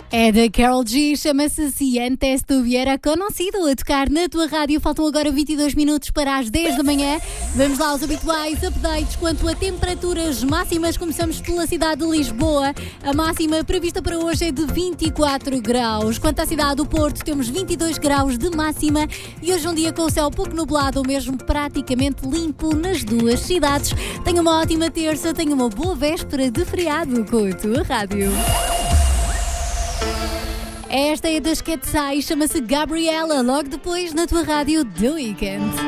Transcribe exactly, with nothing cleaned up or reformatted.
É da Karol G, chama-se Si Antes Tuviera Conocido, a tocar na tua rádio. Faltam agora vinte e dois minutos para as dez da manhã. Vamos lá aos habituais updates quanto a temperaturas máximas. Começamos pela cidade de Lisboa. A máxima prevista para hoje é de vinte e quatro graus. Quanto à cidade do Porto, temos vinte e dois graus de máxima. E hoje um dia com o céu pouco nublado, ou mesmo praticamente limpo nas duas cidades. Tenha uma ótima terça, tenha uma boa véspera de feriado com a tua rádio. Esta é das Quetzais, chama-se Gabriela, logo depois na tua rádio The Weekend.